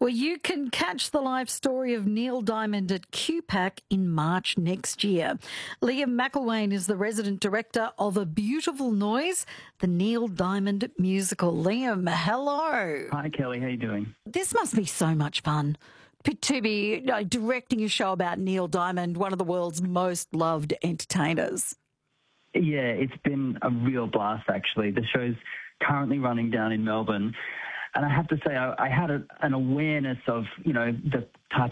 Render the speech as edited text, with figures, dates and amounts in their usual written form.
Well, you can catch the life story of Neil Diamond at QPAC in March next year. Liam McElwain is the resident director of A Beautiful Noise, the Neil Diamond musical. Liam, hello. Hi, Kelly. How you doing? This must be so much fun to be directing a show about Neil Diamond, one of the world's most loved entertainers. Yeah, it's been a real blast, actually. The show's currently running down in Melbourne. And I have to say, I had an awareness of, the type